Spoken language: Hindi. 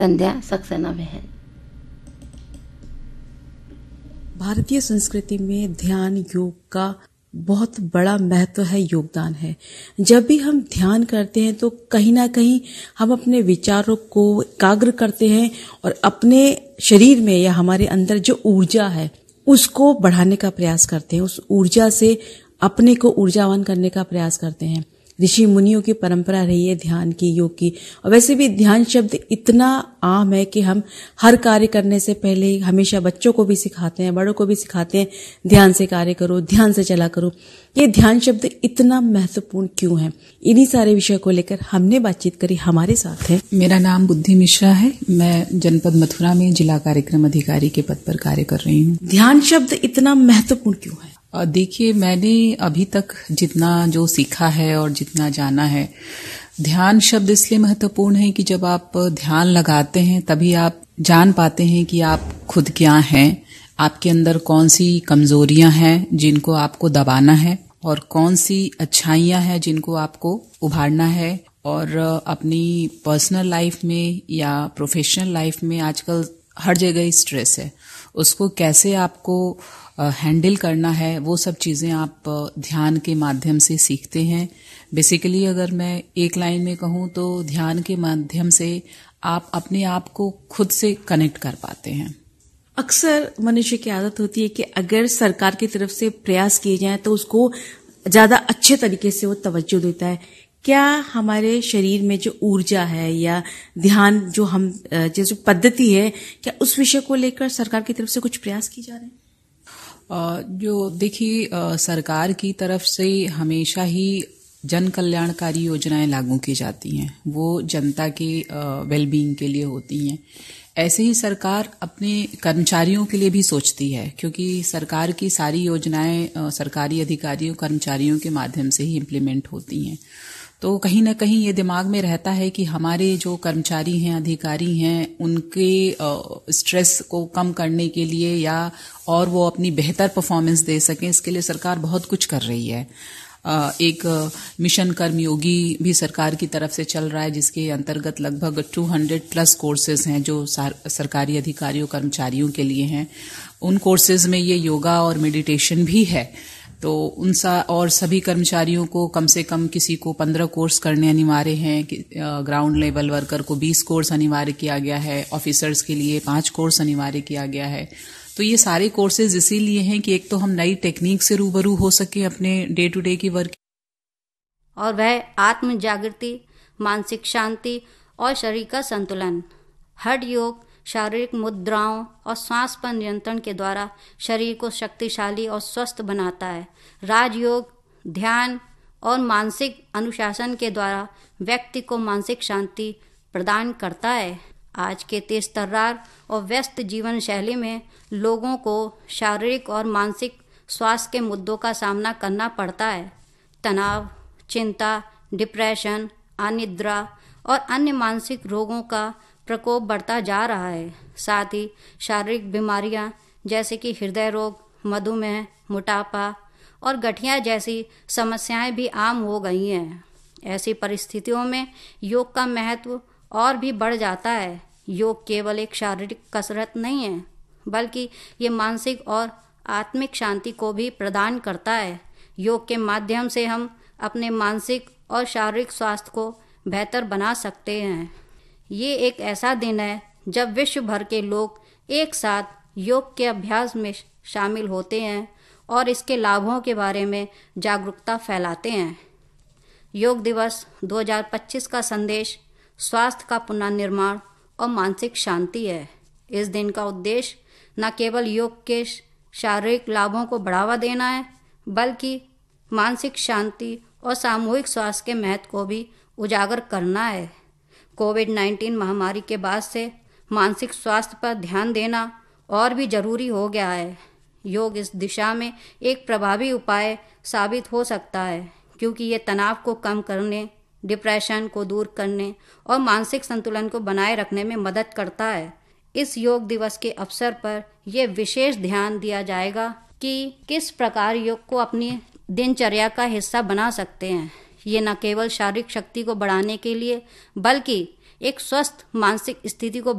संध्या सक्सेना बहन। भारतीय संस्कृति में ध्यान योग का बहुत बड़ा महत्व है, योगदान है। जब भी हम ध्यान करते हैं तो कहीं ना कहीं हम अपने विचारों को एकाग्र करते हैं और अपने शरीर में या हमारे अंदर जो ऊर्जा है उसको बढ़ाने का प्रयास करते हैं। उस ऊर्जा से अपने को ऊर्जावान करने का प्रयास करते हैं। ऋषि मुनियों की परंपरा रही है ध्यान की, योग की। और वैसे भी ध्यान शब्द इतना आम है कि हम हर कार्य करने से पहले हमेशा बच्चों को भी सिखाते हैं, बड़ों को भी सिखाते हैं, ध्यान से कार्य करो, ध्यान से चला करो। ये ध्यान शब्द इतना महत्वपूर्ण क्यों है, इन्हीं सारे विषय को लेकर हमने बातचीत करी। हमारे साथ है, मेरा नाम बुद्धि मिश्रा है। मैं जनपद मथुरा में जिला कार्यक्रम अधिकारी के पद पर कार्य कर रही हूँ। ध्यान शब्द इतना महत्वपूर्ण क्यों है? देखिए, मैंने अभी तक जितना जो सीखा है और जितना जाना है, ध्यान शब्द इसलिए महत्वपूर्ण है कि जब आप ध्यान लगाते हैं तभी आप जान पाते हैं कि आप खुद क्या हैं, आपके अंदर कौन सी कमजोरियां हैं जिनको आपको दबाना है और कौन सी अच्छाइयां हैं जिनको आपको उभारना है। और अपनी पर्सनल लाइफ में या प्रोफेशनल लाइफ में आजकल हर जगह स्ट्रेस है, उसको कैसे आपको हैंडल करना है, वो सब चीजें आप ध्यान के माध्यम से सीखते हैं। बेसिकली अगर मैं एक लाइन में कहूँ तो ध्यान के माध्यम से आप अपने आप को खुद से कनेक्ट कर पाते हैं। अक्सर मनुष्य की आदत होती है कि अगर सरकार की तरफ से प्रयास किए जाएं तो उसको ज्यादा अच्छे तरीके से वो तवज्जो देता है। क्या हमारे शरीर में जो ऊर्जा है या ध्यान जो हम जैसे पद्धति है, क्या उस विषय को लेकर सरकार की तरफ से कुछ प्रयास किए जा रहे हैं? जो देखिए, सरकार की तरफ से हमेशा ही जन कल्याणकारी योजनाएं लागू की जाती हैं, वो जनता के वेलबींग के लिए होती हैं। ऐसे ही सरकार अपने कर्मचारियों के लिए भी सोचती है, क्योंकि सरकार की सारी योजनाएं सरकारी अधिकारियों कर्मचारियों के माध्यम से ही इम्प्लीमेंट होती हैं। तो कहीं ना कहीं ये दिमाग में रहता है कि हमारे जो कर्मचारी हैं, अधिकारी हैं, उनके स्ट्रेस को कम करने के लिए या और वो अपनी बेहतर परफॉर्मेंस दे सकें, इसके लिए सरकार बहुत कुछ कर रही है। एक मिशन कर्मयोगी भी सरकार की तरफ से चल रहा है, जिसके अंतर्गत लगभग 200+ कोर्सेज हैं जो सरकारी अधिकारियों कर्मचारियों के लिए हैं। उन कोर्सेज में ये योगा और मेडिटेशन भी है। तो और सभी कर्मचारियों को कम से कम किसी को 15 कोर्स करने अनिवार्य हैं। ग्राउंड लेवल वर्कर को 20 कोर्स अनिवार्य किया गया है। ऑफिसर्स के लिए 5 कोर्स अनिवार्य किया गया है। तो ये सारे कोर्सेज इसीलिए हैं कि एक तो हम नई टेक्निक से रूबरू हो सके अपने डे टू डे की वर्क, और वह आत्म जागृति, मानसिक शांति और शरीर का संतुलन। हठ योग शारीरिक मुद्राओं और श्वास पर नियंत्रण के द्वारा शरीर को शक्तिशाली और स्वस्थ बनाता है। राजयोग ध्यान और मानसिक अनुशासन के द्वारा व्यक्ति को मानसिक शांति प्रदान करता है। आज के तेज तर्रार और व्यस्त जीवन शैली में लोगों को शारीरिक और मानसिक स्वास्थ्य के मुद्दों का सामना करना पड़ता है। तनाव, चिंता, डिप्रेशन, अनिद्रा और अन्य मानसिक रोगों का प्रकोप बढ़ता जा रहा है। साथ ही शारीरिक बीमारियां जैसे कि हृदय रोग, मधुमेह, मोटापा और गठिया जैसी समस्याएं भी आम हो गई हैं। ऐसी परिस्थितियों में योग का महत्व और भी बढ़ जाता है। योग केवल एक शारीरिक कसरत नहीं है, बल्कि ये मानसिक और आत्मिक शांति को भी प्रदान करता है। योग के माध्यम से हम अपने मानसिक और शारीरिक स्वास्थ्य को बेहतर बना सकते हैं। ये एक ऐसा दिन है जब विश्व भर के लोग एक साथ योग के अभ्यास में शामिल होते हैं और इसके लाभों के बारे में जागरूकता फैलाते हैं। योग दिवस 2025 का संदेश स्वास्थ्य का पुनर्निर्माण और मानसिक शांति है। इस दिन का उद्देश्य न केवल योग के शारीरिक लाभों को बढ़ावा देना है, बल्कि मानसिक शांति और सामूहिक स्वास्थ्य के महत्व को भी उजागर करना है। कोविड-19 महामारी के बाद से मानसिक स्वास्थ्य पर ध्यान देना और भी जरूरी हो गया है। योग इस दिशा में एक प्रभावी उपाय साबित हो सकता है, क्योंकि ये तनाव को कम करने, डिप्रेशन को दूर करने और मानसिक संतुलन को बनाए रखने में मदद करता है। इस योग दिवस के अवसर पर यह विशेष ध्यान दिया जाएगा कि किस प्रकार योग को अपनी दिनचर्या का हिस्सा बना सकते हैं। ये न केवल शारीरिक शक्ति को बढ़ाने के लिए, बल्कि एक स्वस्थ मानसिक स्थिति को